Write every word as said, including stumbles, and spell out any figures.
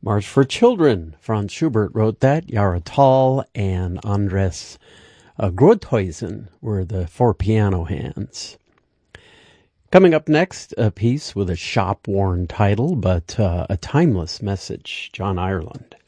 March for Children. Franz Schubert wrote that. Jahre Tal and Andres uh, Groothuizen were the four piano hands. Coming up next, a piece with a shop-worn title, but uh, a timeless message, John Ireland.